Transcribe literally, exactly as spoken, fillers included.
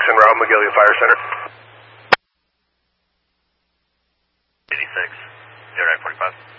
en route, Magalia Fire Center. eighty-six, zero nine forty-five.